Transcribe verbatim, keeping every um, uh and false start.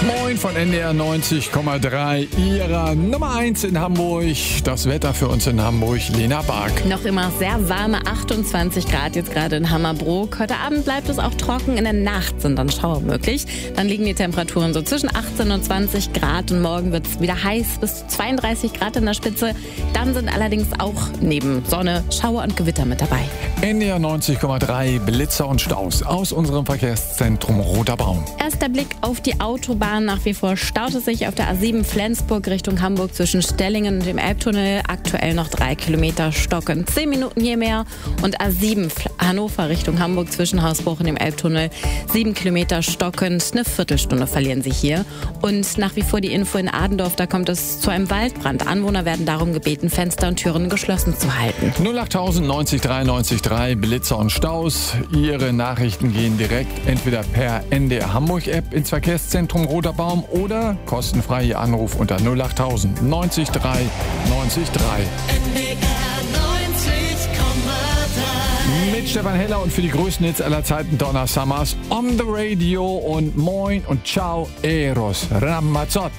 Moin von N D R neunzig Komma drei, Ihrer Nummer eins in Hamburg. Das Wetter für uns in Hamburg, Lena Bark. Noch immer sehr warme achtundzwanzig Grad jetzt gerade in Hammerbrook. Heute Abend bleibt es auch trocken, in der Nacht sind dann Schauer möglich. Dann liegen die Temperaturen so zwischen achtzehn und zwanzig Grad und morgen wird es wieder heiß bis zu zweiunddreißig Grad in der Spitze. Dann sind allerdings auch neben Sonne Schauer und Gewitter mit dabei. N D R neunzig Komma drei, Blitzer und Staus aus unserem Verkehrszentrum Roter Baum. Erst der Blick auf die Autobahn. Nach wie vor staut es sich auf der A sieben Flensburg Richtung Hamburg zwischen Stellingen und dem Elbtunnel. Aktuell noch drei Kilometer stocken. Zehn Minuten hier mehr. Und A sieben Hannover Richtung Hamburg zwischen Hausbruch und dem Elbtunnel. Sieben Kilometer stockend. Eine Viertelstunde verlieren Sie hier. Und nach wie vor die Info in Adendorf. Da kommt es zu einem Waldbrand. Anwohner werden darum gebeten, Fenster und Türen geschlossen zu halten. null achttausend neunzig drei neunzig drei, Blitzer und Staus. Ihre Nachrichten gehen direkt entweder per N D R Hamburg App ins Verkehrszentrum Roter Baum oder kostenfrei Ihr Anruf unter null achttausend neunzig drei neunzig drei. N D R neunzig Komma drei. Mit Stefan Heller und für die größten Hits aller Zeiten Donna Summers on the Radio und Moin und Ciao Eros Ramazzotti.